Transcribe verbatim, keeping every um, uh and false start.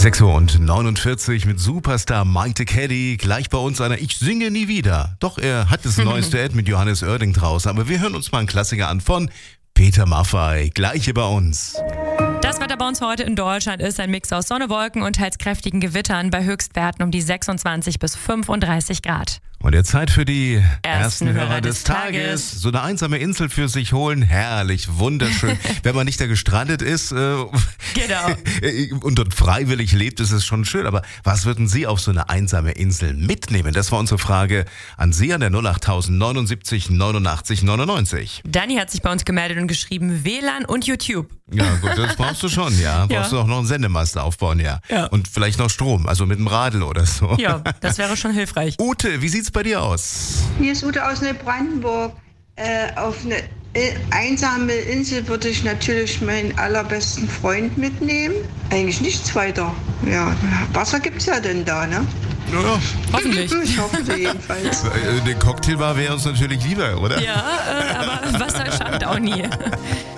sechs Uhr und neunundvierzig mit Superstar Mike Caddy. Gleich bei uns einer Ich singe nie wieder. Doch er hat das neues Duett mit Johannes Oerding draußen. Aber wir hören uns mal einen Klassiker an von Peter Maffay. Gleich hier bei uns. Das Wetter bei uns heute in Deutschland ist ein Mix aus Sonne, Wolken und teils kräftigen Gewittern bei Höchstwerten um die sechsundzwanzig bis fünfunddreißig Grad. Und jetzt Zeit für die ersten, Ersten Hörer, Hörer des des Tages. Tages. So eine einsame Insel für sich holen, herrlich, wunderschön. Wenn man nicht da gestrandet ist äh, Genau. und dort freiwillig lebt, ist es schon schön. Aber was würden Sie auf so eine einsame Insel mitnehmen? Das war unsere Frage an Sie an der null acht neunundsiebzig neunundachtzig neunundneunzig. Dani hat sich bei uns gemeldet und geschrieben W L A N und YouTube. Ja gut, das brauchst du schon, ja. Ja. Brauchst du auch noch einen Sendemast aufbauen, ja. Ja. Und vielleicht noch Strom, also mit dem Radl oder so. Ja, das wäre schon hilfreich. Ute, wie sieht's bei dir aus? Hier ist Ute aus Neubrandenburg. Äh, auf eine äh, einsame Insel würde ich natürlich meinen allerbesten Freund mitnehmen. Eigentlich nichts weiter. Ja, Wasser gibt's ja denn da, ne? Ja, Hoffentlich. Ich hoffe jedenfalls. eine Cocktailbar wäre uns natürlich lieber, oder? Ja, äh, aber Wasser schadet auch nie.